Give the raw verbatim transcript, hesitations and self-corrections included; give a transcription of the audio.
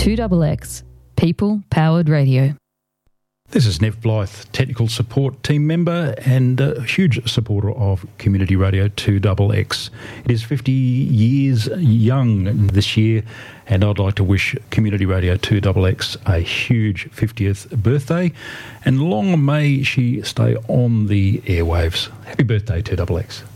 two X X, people-powered radio. This is Nev Blythe, technical support team member and a huge supporter of Community Radio two X X. It is fifty years young this year, and I'd like to wish Community Radio two X X a huge fiftieth birthday, and long may she stay on the airwaves. Happy birthday, two X X.